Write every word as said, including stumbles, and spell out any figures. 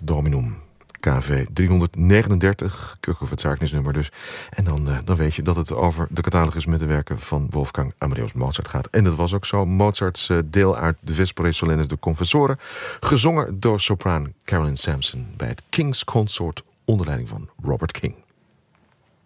Dominum. K V driehonderdnegenendertig, Kirchhoff-Verzeichnisnummer dus. En dan, uh, dan weet je dat het over de catalogus met de werken van Wolfgang Amadeus Mozart gaat. En dat was ook zo. Mozarts uh, deel uit de Vespere Solennes de Confessore, gezongen door sopraan Carolyn Sampson bij het King's Consort onder leiding van Robert King.